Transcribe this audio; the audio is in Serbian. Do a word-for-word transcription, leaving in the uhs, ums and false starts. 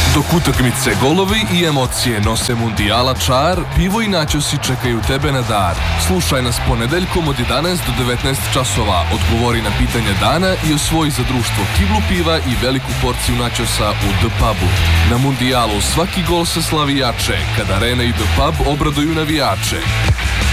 Dok utakmice, golovi i emocije nose mundijala čar, pivo i načosi čekaju tebe na dar. Slušaj nas ponedeljkom od jedanaest do devetnaest časova, odgovori na pitanje dana i osvoji za društvo kiblu piva i veliku porciju načosa u The Pubu. Na mundijalu svaki gol se slavi jače, kada Arena i The Pub obraduju navijače.